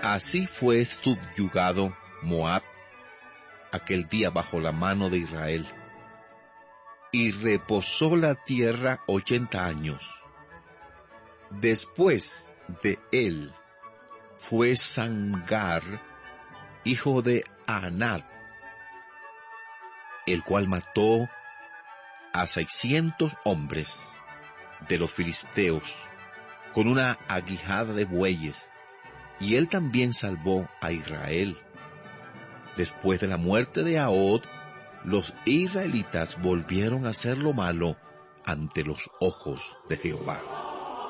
Así fue subyugado Moab aquel día bajo la mano de Israel, y reposó la tierra 80 años. Después de él fue Sangar, hijo de Anat, el cual mató a 600 hombres de los filisteos con una aguijada de bueyes, y él también salvó a Israel. Después de la muerte de Ahod, los israelitas volvieron a hacer lo malo ante los ojos de Jehová.